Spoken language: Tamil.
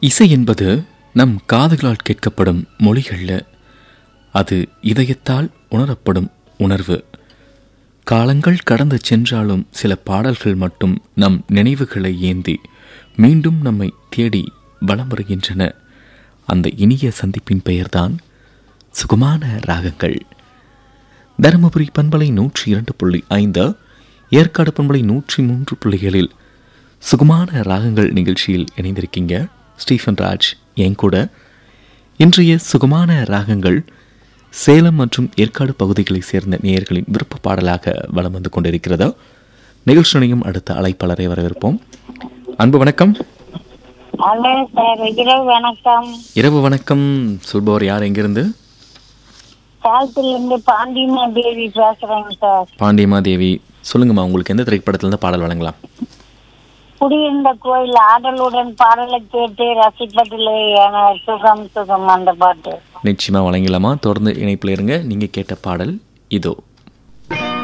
இசை என்பது நம் காதுகளால் கேட்கப்படும் மொழிகள்ல, அது இதயத்தால் உணரப்படும் உணர்வு. காலங்கள் கடந்து சென்றாலும் சில பாடல்கள் மட்டும் நம் நினைவுகளை ஏந்தி மீண்டும் நம்மை தேடி வலம் வருகின்றன. அந்த இனிய சந்திப்பின் பெயர்தான் சுகமான ராகங்கள். தருமபுரி பண்பலை 102.5, ஏற்காடு பண்பலை 103.7 சுகமான ராகங்கள் நிகழ்ச்சியில் இணைந்திருக்கீங்க. ஸ்டீஃபன் ராஜ் என் கூட. இன்றைய சுகமான ராகங்கள் சேலம் மற்றும் ஏற்காடு பகுதிகளை சேர்ந்த நேயர்களின் விருப்ப பாடலாக வலம் வந்து கொண்டிருக்கிறதா. நிகழ்ச்சியும் அடுத்த அழைப்பாளரை வரவேற்போம். அன்பு வணக்கம். வணக்கம். இரவு வணக்கம். சொல்பவர் யார், எங்கிருந்து? பாண்டியமாதேவி பேசுறேங்க சார். பாண்டியமாதேவி, சொல்லுங்கம்மா, உங்களுக்கு எந்த திரைப்படத்திலிருந்து பாடல் வழங்கலாம்? குடியிருந்த கோயில் ஆடலுடன் பாடலை கேட்டு ரசிப்பதிலே என சுகம் சுகம் அந்த பாட்டு நிச்சயமா வழங்கலாமா. தொடர்ந்து இணைப்பில் இருங்க. நீங்க கேட்ட பாடல் இதோ.